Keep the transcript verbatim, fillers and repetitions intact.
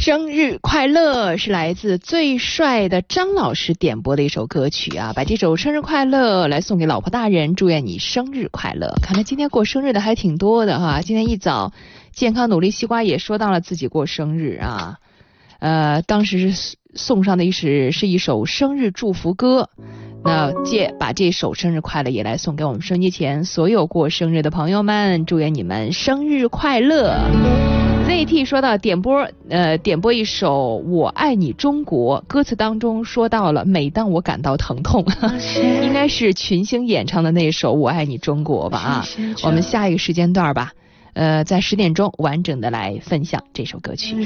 生日快乐是来自最帅的张老师点播的一首歌曲啊，把这首生日快乐来送给老婆大人，祝愿你生日快乐。看来今天过生日的还挺多的哈，今天一早健康努力西瓜也说到了自己过生日啊，呃，当时是送上的一是是一首生日祝福歌，那借把这首生日快乐也来送给我们收音机前所有过生日的朋友们，祝愿你们生日快乐。Z T 说到点播，呃，点播一首《我爱你中国》，歌词当中说到了每当我感到疼痛，应该是群星演唱的那首《我爱你中国》吧啊。我们下一个时间段吧，呃，在十点钟完整的来分享这首歌曲。